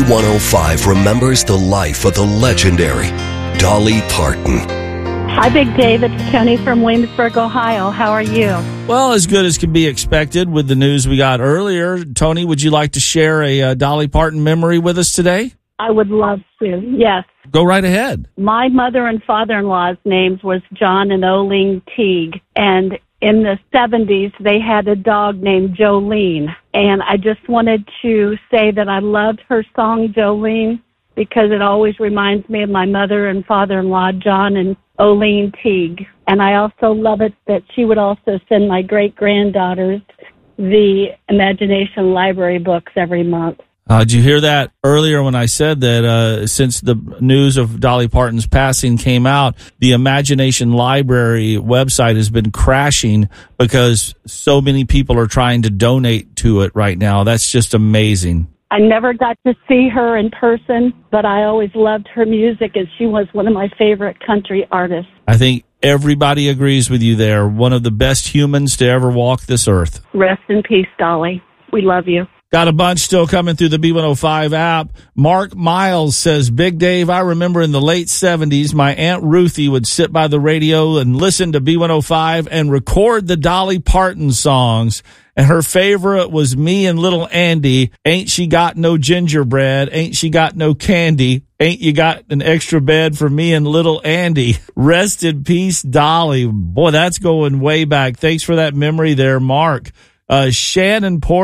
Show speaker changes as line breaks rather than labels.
B105 remembers the life of the legendary Dolly Parton.
Hi, Big Dave. It's Tony from Williamsburg, Ohio. How are you?
Well, as good as can be expected with the news we got earlier. Tony, would you like to share a Dolly Parton memory with us today?
I would love to, yes.
Go right ahead.
My mother and father-in-law's names was John and Oline Teague, and in the 70s, they had a dog named Jolene. And I just wanted to say that I loved her song, Jolene, because it always reminds me of my mother and father-in-law, John and Oline Teague. And I also love it that she would also send my great-granddaughters the Imagination Library books every month.
Did you hear that earlier when I said that since the news of Dolly Parton's passing came out, the Imagination Library website has been crashing because so many people are trying to donate to it right now. That's just amazing.
I never got to see her in person, but I always loved her music, and she was one of my favorite country artists.
I think everybody agrees with you there. One of the best humans to ever walk this earth.
Rest in peace, Dolly. We love you.
Got a bunch still coming through the B105 app. Mark Miles says, Big Dave, I remember in the late 70s, my Aunt Ruthie would sit by the radio and listen to B105 and record the Dolly Parton songs. And her favorite was Me and Little Andy. Ain't she got no gingerbread? Ain't she got no candy? Ain't you got an extra bed for me and Little Andy? Rest in peace, Dolly. Boy, that's going way back. Thanks for that memory there, Mark. Shannon Porter.